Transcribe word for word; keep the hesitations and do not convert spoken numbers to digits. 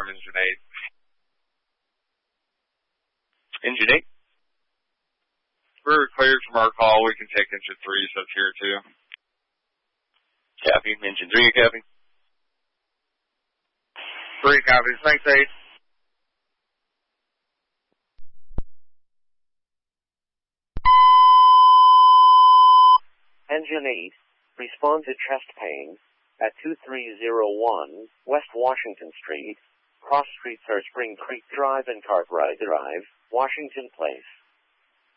Engine eight. Engine eight? We're cleared from our call. We can take Engine three, so it's here too. Copy. Engine three, copy. Three copies. Thanks, eight. Engine eight, respond to chest pain at two three zero one West Washington Street, cross streets are Spring Creek Drive and Cartwright Drive, Washington Place.